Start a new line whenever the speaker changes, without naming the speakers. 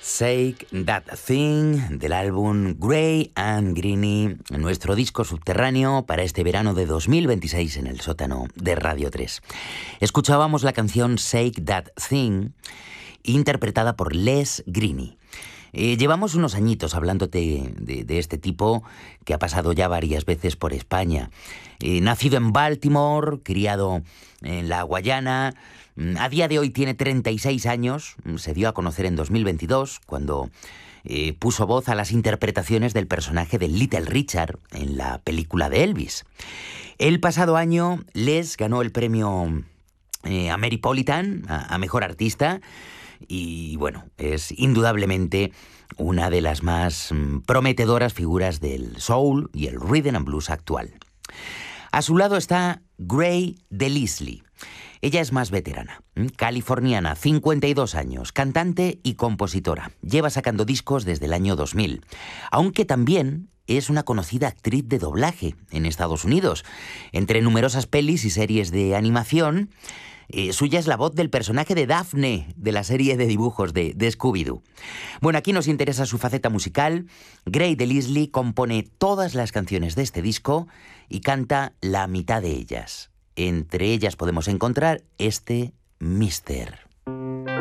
Shake That Thing, del álbum Grey and Greeny, nuestro disco subterráneo para este verano de 2026 en el sótano de Radio 3. Escuchábamos la canción Shake That Thing, interpretada por Les Greeny. Llevamos unos añitos hablándote de este tipo que ha pasado ya varias veces por España. Nacido en Baltimore, criado en la Guayana, a día de hoy tiene 36 años, se dio a conocer en 2022 cuando puso voz a las interpretaciones del personaje de Little Richard en la película de Elvis. El pasado año Les ganó el premio Ameripolitan a Mejor Artista. Y bueno, es indudablemente una de las más prometedoras figuras del soul y el rhythm and blues actual. A su lado está Grae DeLisle. Ella es más veterana, californiana, 52 años, cantante y compositora. Lleva sacando discos desde el año 2000, aunque también es una conocida actriz de doblaje en Estados Unidos. Entre numerosas pelis y series de animación, suya es la voz del personaje de Daphne de la serie de dibujos de Scooby-Doo. Bueno, aquí nos interesa su faceta musical. Grae DeLisle compone todas las canciones de este disco y canta la mitad de ellas. Entre ellas podemos encontrar este Mister.